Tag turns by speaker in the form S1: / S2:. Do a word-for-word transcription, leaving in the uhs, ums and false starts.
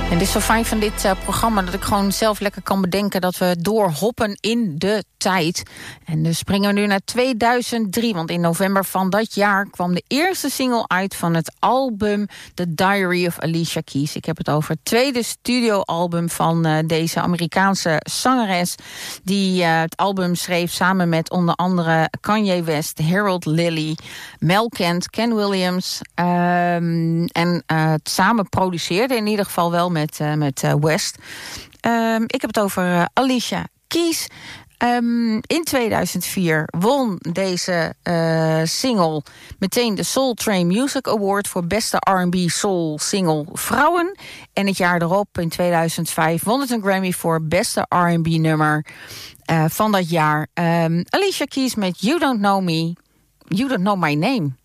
S1: En het is zo fijn van dit uh, programma dat ik gewoon zelf lekker kan bedenken dat we doorhoppen in de tijd. En dus springen we nu naar tweeduizend drie, want in november van dat jaar kwam de eerste single uit van het album The Diary of Alicia Keys. Ik heb het over het tweede studioalbum van uh, deze Amerikaanse zangeres, die uh, het album schreef samen met onder andere Kanye West, Harold Lilly, Mel Kent, Ken Williams um, en uh, samen produceerde in ieder geval wel met met, uh, met uh, West. Um, ik heb het over uh, Alicia Keys. Um, in tweeduizend vier won deze uh, single meteen de Soul Train Music Award voor beste R en B soul single vrouwen. En het jaar erop, in tweeduizend vijf, won het een Grammy voor beste R en B nummer uh, van dat jaar. Um, Alicia Keys met You Don't Know Me, You Don't Know My Name.